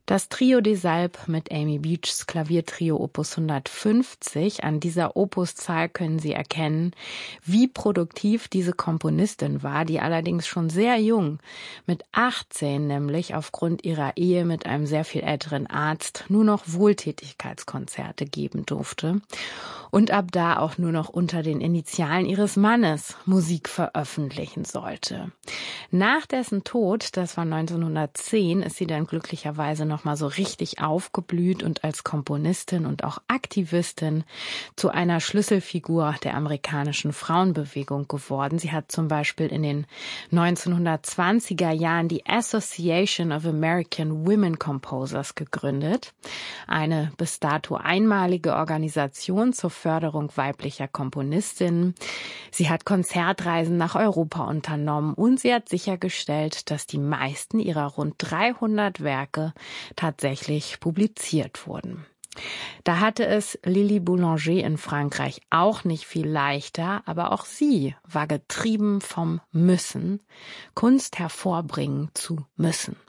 Das Trio des Alpes mit Amy Beachs Klaviertrio Opus 150. An dieser Opuszahl können Sie erkennen, wie produktiv diese Komponistin war, die allerdings schon sehr jung, mit 18 nämlich aufgrund ihrer Ehe mit einem sehr viel älteren Arzt, nur noch Wohltätigkeitskonzerte geben durfte und ab da auch nur noch unter den Initialen ihres Mannes Musik veröffentlichen sollte. Nach dessen Tod, das war 1910, ist sie dann glücklicherweise noch mal so richtig aufgeblüht und als Komponistin und auch Aktivistin zu einer Schlüsselfigur der amerikanischen Frauenbewegung geworden. Sie hat zum Beispiel in den 1920er Jahren die Association of American Women Composers gegründet, eine bis dato einmalige Organisation zur Förderung weiblicher Komponistinnen. Sie hat Konzertreisen nach Europa unternommen und sie hat sichergestellt, dass die meisten ihrer rund 300 Werke tatsächlich publiziert wurden. Da hatte es Lili Boulanger in Frankreich auch nicht viel leichter, aber auch sie war getrieben vom Müssen, Kunst hervorbringen zu müssen.